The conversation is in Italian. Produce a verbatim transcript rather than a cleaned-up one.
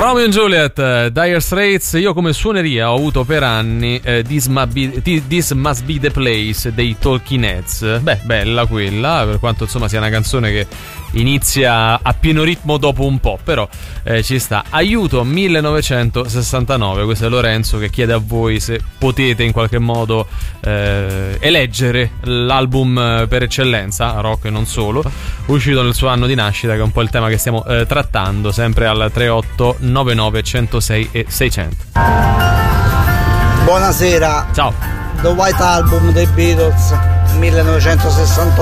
Romeo and Juliet, Dire Straits. Io come suoneria ho avuto per anni eh, This, Be, This Must Be The Place dei Talking Heads. Beh, bella quella, per quanto insomma sia una canzone che inizia a pieno ritmo dopo un po', però eh, ci sta. Aiuto millenovecentosessantanove, questo è Lorenzo che chiede a voi se potete in qualche modo eh, eleggere l'album per eccellenza, rock e non solo, uscito nel suo anno di nascita, che è un po' il tema che stiamo eh, trattando, sempre al tre otto nove nove uno zero sei e seicento. Buonasera. Ciao. The White Album dei Beatles, millenovecentosessantotto.